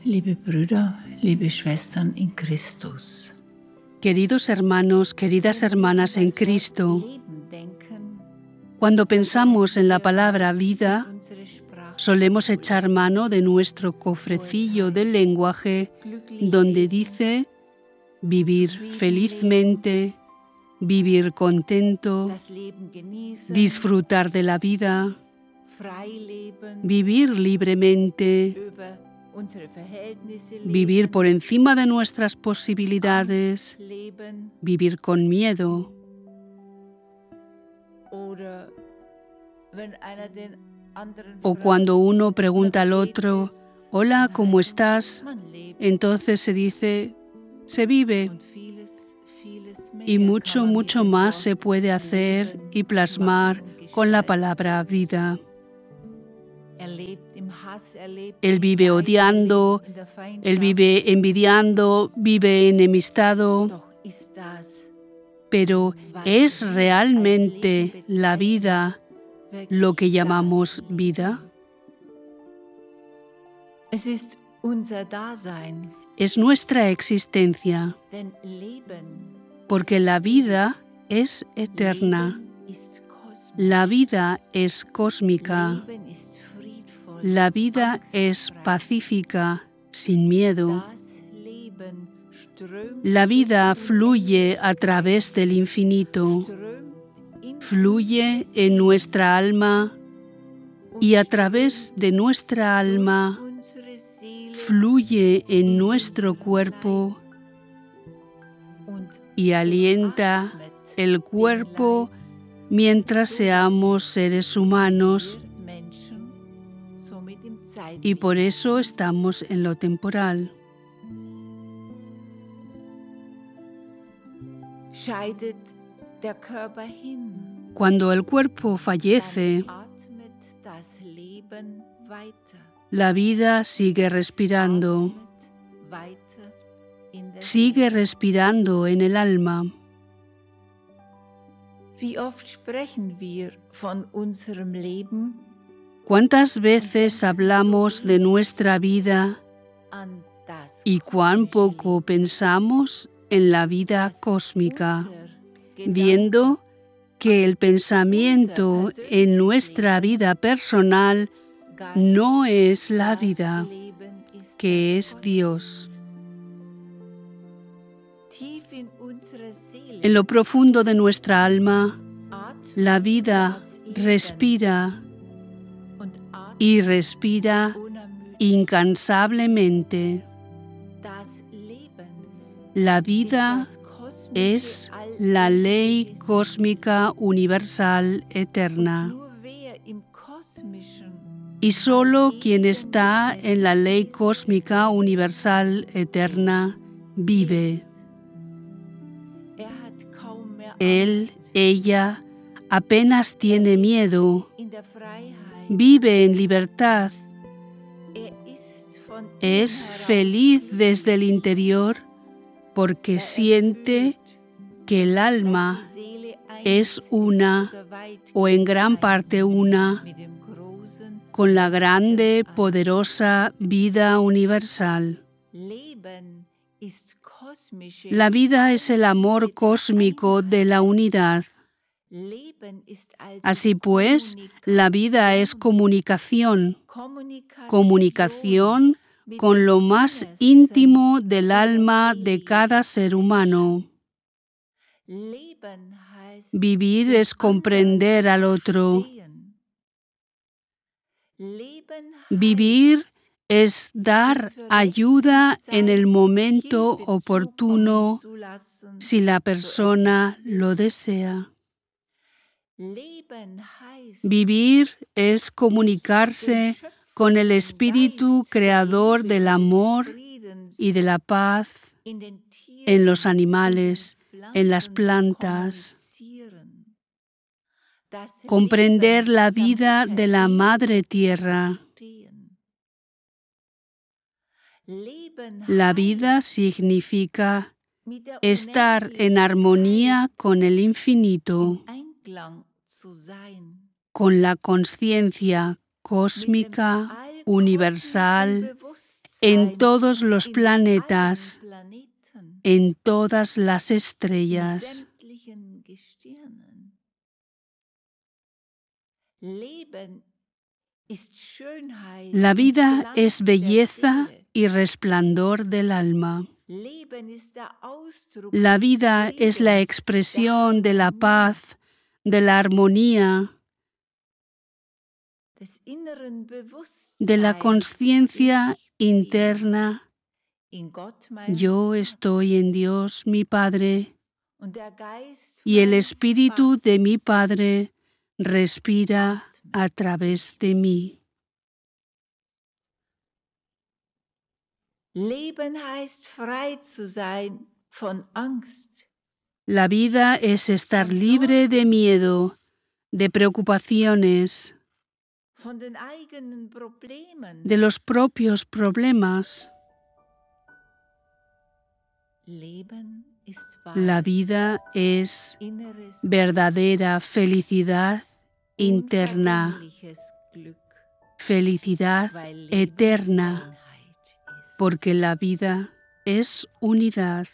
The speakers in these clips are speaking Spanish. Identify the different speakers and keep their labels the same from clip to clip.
Speaker 1: Liebe Brüder, liebe Schwestern in Christus.
Speaker 2: Queridos hermanos, queridas hermanas en Cristo, cuando pensamos en la palabra vida, solemos echar mano de nuestro cofrecillo del lenguaje donde dice vivir felizmente, vivir contento, disfrutar de la vida, vivir libremente, vivir por encima de nuestras posibilidades, vivir con miedo. O cuando uno pregunta al otro, hola, ¿cómo estás? Entonces se dice, se vive. Y mucho, mucho más se puede hacer y plasmar con la palabra vida. Él vive odiando, él vive envidiando, vive enemistado. Pero ¿es realmente la vida lo que llamamos vida? Es nuestra existencia, porque la vida es eterna, la vida es cósmica, la vida es pacífica, sin miedo. La vida fluye a través del infinito, fluye en nuestra alma y a través de nuestra alma fluye en nuestro cuerpo y alienta el cuerpo mientras seamos seres humanos. Y por eso estamos en lo temporal. Cuando el cuerpo fallece, la vida sigue respirando en el alma. ¿Cuántas veces hablamos de nuestra vida y cuán poco pensamos en la vida cósmica, viendo que el pensamiento en nuestra vida personal no es la vida, que es Dios? En lo profundo de nuestra alma, la vida respira y respira incansablemente. La vida es la ley cósmica universal eterna. Y solo quien está en la ley cósmica universal eterna vive. Él, ella, apenas tiene miedo. Vive en libertad. Es feliz desde el interior porque siente que el alma es una o en gran parte una con la grande, poderosa vida universal. La vida es el amor cósmico de la unidad. Así pues, la vida es comunicación con lo más íntimo del alma de cada ser humano. Vivir es comprender al otro. Vivir es dar ayuda en el momento oportuno si la persona lo desea. Vivir es comunicarse con el espíritu creador del amor y de la paz en los animales, en las plantas. Comprender la vida de la Madre Tierra. La vida significa estar en armonía con el infinito, con la conciencia cósmica, universal, en todos los planetas, en todas las estrellas. La vida es belleza y resplandor del alma. La vida es la expresión de la paz, de la armonía, de la conciencia interna. Yo estoy en Dios, mi Padre, y el Espíritu de mi Padre respira a través de mí. La vida es estar libre de miedo, de preocupaciones, de los propios problemas. La vida es verdadera felicidad interna, felicidad eterna, porque la vida es unidad.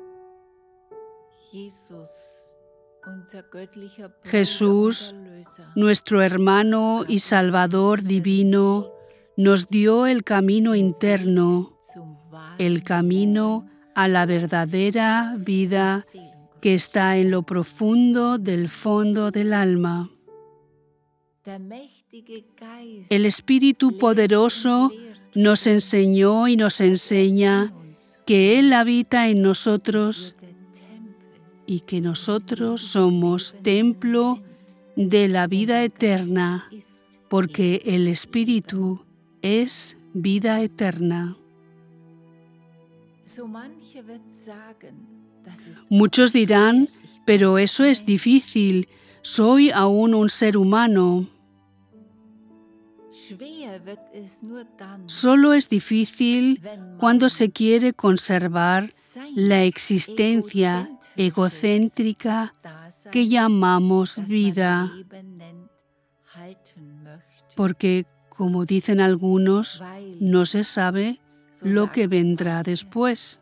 Speaker 2: Jesús, nuestro hermano y Salvador divino, nos dio el camino interno, el camino a la verdadera vida que está en lo profundo del fondo del alma. El Espíritu poderoso nos enseñó y nos enseña que Él habita en nosotros y que nosotros somos templo de la vida eterna, porque el Espíritu es vida eterna. Muchos dirán, pero eso es difícil, soy aún un ser humano. Solo es difícil cuando se quiere conservar la existencia egocéntrica que llamamos vida, porque, como dicen algunos, no se sabe lo que vendrá después.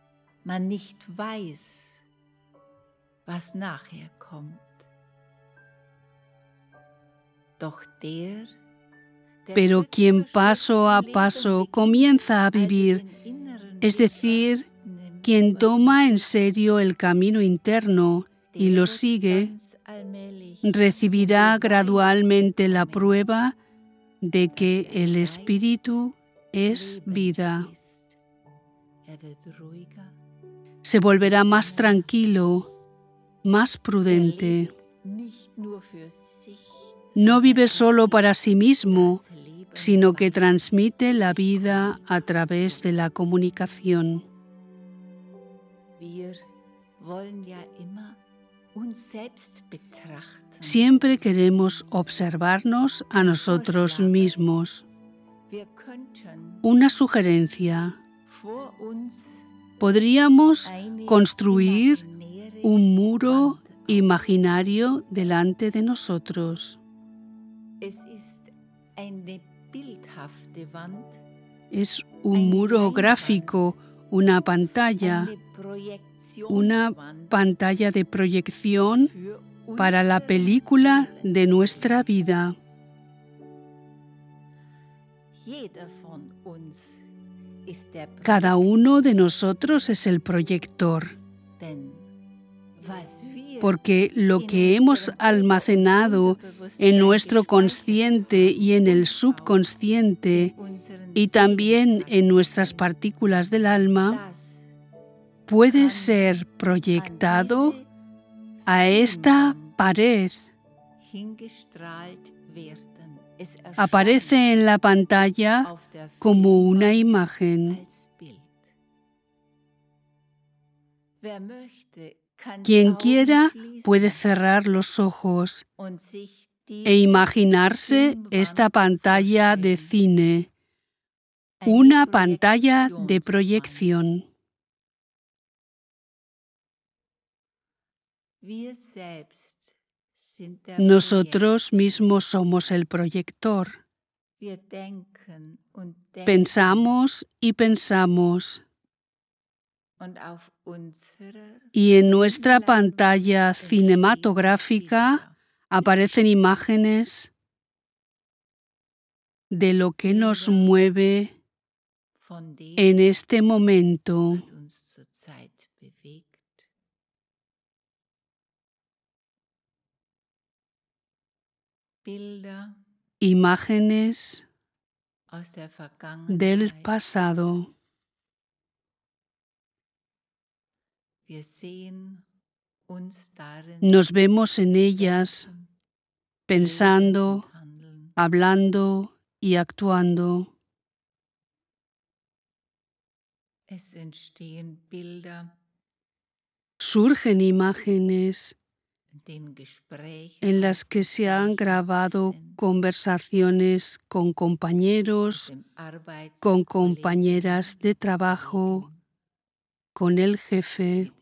Speaker 2: Pero quien paso a paso comienza a vivir, es decir, quien toma en serio el camino interno y lo sigue, recibirá gradualmente la prueba de que el Espíritu es vida. Se volverá más tranquilo, más prudente. No vive solo para sí mismo, sino que transmite la vida a través de la comunicación. Siempre queremos observarnos a nosotros mismos. Una sugerencia. Podríamos construir un muro imaginario delante de nosotros. Es un muro gráfico, una pantalla de proyección para la película de nuestra vida. Cada uno de nosotros es el proyector, porque lo que hemos almacenado en nuestro consciente y en el subconsciente, y también en nuestras partículas del alma, puede ser proyectado a esta pared. Aparece en la pantalla como una imagen. Quien quiera puede cerrar los ojos e imaginarse esta pantalla de cine, una pantalla de proyección. Nosotros mismos somos el proyector. Pensamos y pensamos. Y en nuestra pantalla cinematográfica aparecen imágenes de lo que nos mueve en este momento. Imágenes del pasado. Nos vemos en ellas pensando, hablando y actuando. Surgen imágenes en las que se han grabado conversaciones con compañeros, con compañeras de trabajo, con el jefe.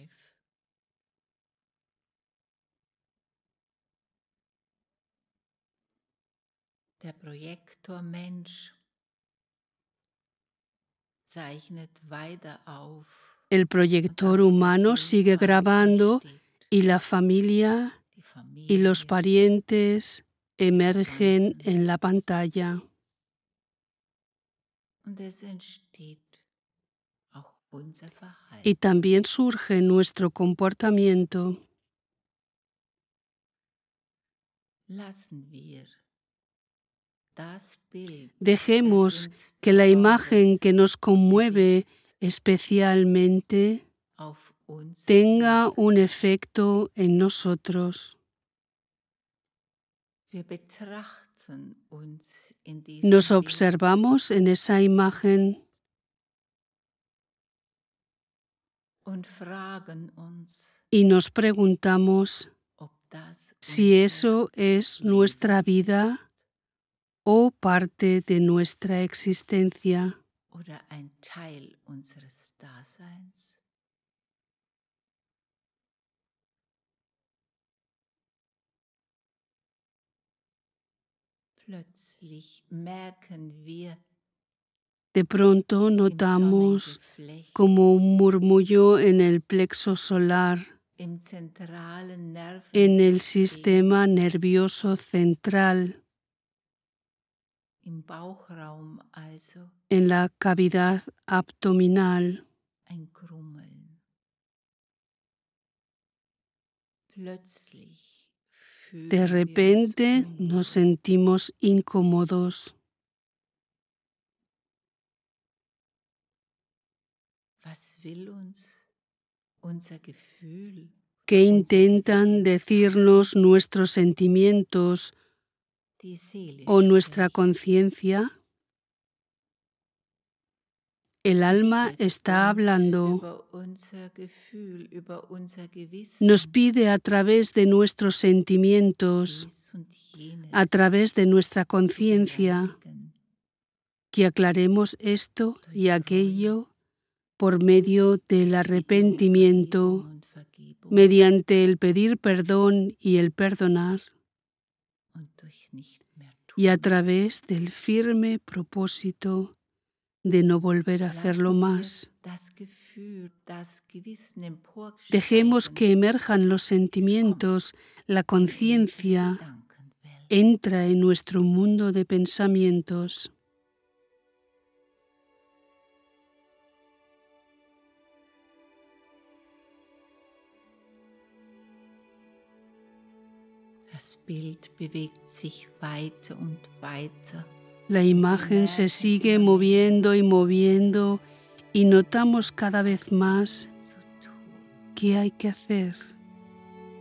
Speaker 2: El proyector humano sigue grabando y la familia y los parientes emergen en la pantalla. Y también surge nuestro comportamiento. Dejemos que la imagen que nos conmueve especialmente tenga un efecto en nosotros. Nos observamos en esa imagen y nos preguntamos si eso es nuestra vida o parte de nuestra existencia. De pronto notamos como un murmullo en el plexo solar, en el sistema nervioso central, en la cavidad abdominal. De repente nos sentimos incómodos. ¿Qué intentan decirnos nuestros sentimientos o nuestra conciencia? El alma está hablando. Nos pide a través de nuestros sentimientos, a través de nuestra conciencia, que aclaremos esto y aquello por medio del arrepentimiento, mediante el pedir perdón y el perdonar, y a través del firme propósito de no volver a hacerlo más. Dejemos que emerjan los sentimientos, la conciencia entra en nuestro mundo de pensamientos. La imagen se sigue moviendo y moviendo y notamos cada vez más qué hay que hacer.